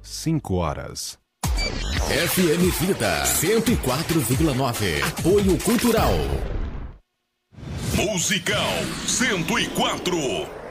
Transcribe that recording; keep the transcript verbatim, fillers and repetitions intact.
cinco horas. F M Vida cento e quatro vírgula nove. Apoio Cultural. Musical cento e quatro.